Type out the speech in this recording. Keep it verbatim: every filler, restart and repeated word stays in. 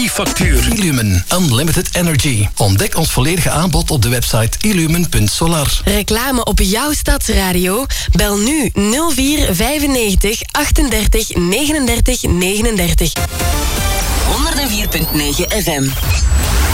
E-factuur. Illumen Unlimited Energy. Ontdek ons volledige aanbod op de website illumen punt solar. Reclame op jouw stadsradio? Bel nu nul vier vijfennegentig achtendertig negenendertig negenendertig. honderd vier komma negen F M.